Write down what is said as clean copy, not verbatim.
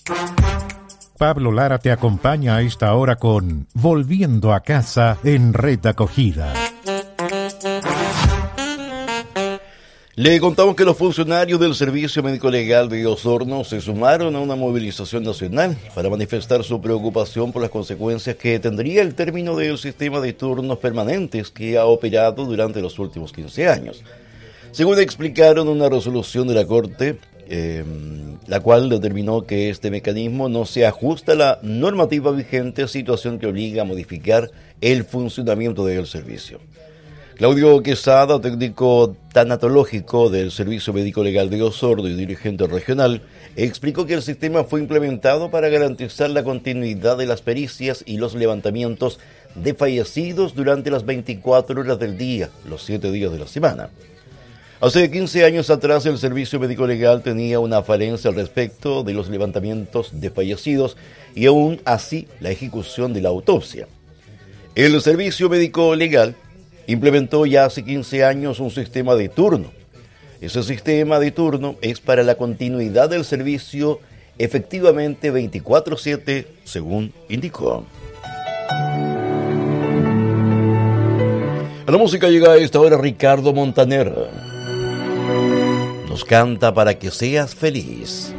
Pablo Lara te acompaña a esta hora con Volviendo a Casa en Red Acogida. Le contamos que los funcionarios del Servicio Médico Legal de Osorno se sumaron a una movilización nacional para manifestar su preocupación por las consecuencias que tendría el término del sistema de turnos permanentes que ha operado durante los últimos 15 años. Según explicaron una resolución de la Corte, la cual determinó que este mecanismo no se ajusta a la normativa vigente, situación que obliga a modificar el funcionamiento del servicio. Claudio Quesada, técnico tanatológico del Servicio Médico Legal de Osorno y dirigente regional, explicó que el sistema fue implementado para garantizar la continuidad de las pericias y los levantamientos de fallecidos durante las 24 horas del día, los 7 días de la semana. Hace 15 años atrás, el Servicio Médico Legal tenía una falencia al respecto de los levantamientos de fallecidos y aún así la ejecución de la autopsia. El Servicio Médico Legal implementó ya hace 15 años un sistema de turno. Ese sistema de turno es para la continuidad del servicio efectivamente 24/7, según indicó. A la música llega a esta hora Ricardo Montaner. Nos canta Para que seas feliz.